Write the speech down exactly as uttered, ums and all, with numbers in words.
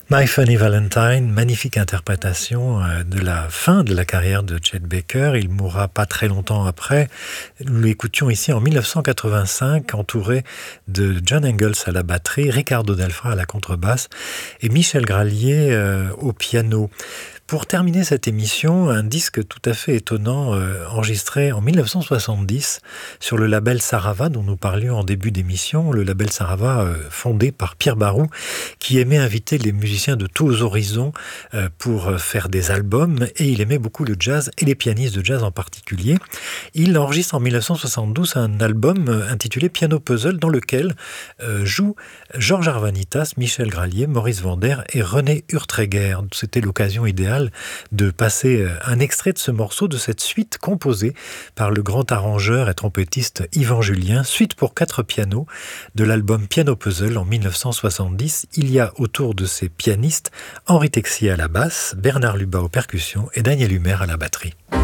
My Funny Valentine, magnifique interprétation de la fin de la carrière de Chet Baker. Il mourra pas très longtemps après. Nous l'écoutions ici en dix-neuf cent quatre-vingt-cinq, entouré de John Engels à la batterie, Ricardo Delfra à la contrebasse et Michel Gralier euh, au piano. Pour terminer cette émission, un disque tout à fait étonnant euh, enregistré en dix-neuf cent soixante-dix sur le label Sarava dont nous parlions en début d'émission, le label Sarava euh, fondé par Pierre Barou qui aimait inviter les musiciens de tous horizons euh, pour faire des albums et il aimait beaucoup le jazz et les pianistes de jazz en particulier. Il enregistre en dix-neuf cent soixante-douze un album euh, intitulé Piano Puzzle dans lequel euh, jouent Georges Arvanitas, Michel Gralier, Maurice Vander et René Urtreger. C'était l'occasion idéale de passer un extrait de ce morceau, de cette suite composée par le grand arrangeur et trompettiste Yvan Julien, suite pour quatre pianos de l'album Piano Puzzle en dix-neuf cent soixante-dix. Il y a autour de ces pianistes Henri Texier à la basse, Bernard Lubat aux percussions et Daniel Humer à la batterie.